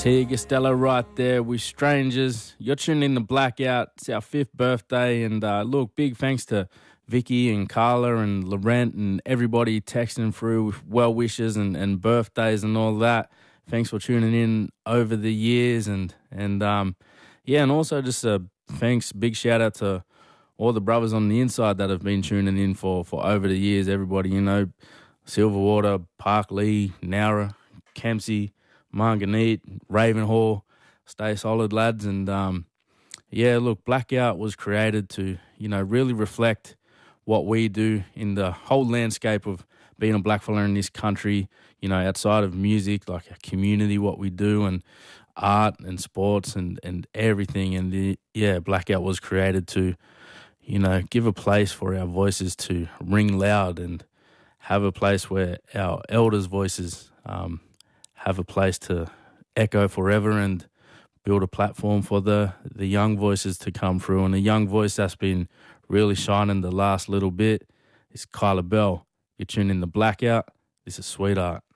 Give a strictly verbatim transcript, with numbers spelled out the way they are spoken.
Tia Costello right there with Strangers. You're tuning in to Blackout. It's our fifth birthday. And uh, look, big thanks to Vicky and Carla and Laurent and everybody texting through with well wishes and, and birthdays and all that. Thanks for tuning in over the years. And, and um, yeah, and also just a thanks, big shout out to all the brothers on the inside that have been tuning in for, for over the years. Everybody, you know, Silverwater, Park Lee, Nowra, Kempsey, Marganeet, Ravenhall, stay solid, lads. And, um, yeah, look, Blackout was created to, you know, really reflect what we do in the whole landscape of being a blackfella in this country, you know, outside of music, like our community, what we do, and art and sports and, and everything. And, the yeah, Blackout was created to, you know, give a place for our voices to ring loud and have a place where our elders' voices um have a place to echo forever and build a platform for the, the young voices to come through. And the young voice that's been really shining the last little bit is Kyla Bell. You're tuning in to Blackout. This is Sweetheart.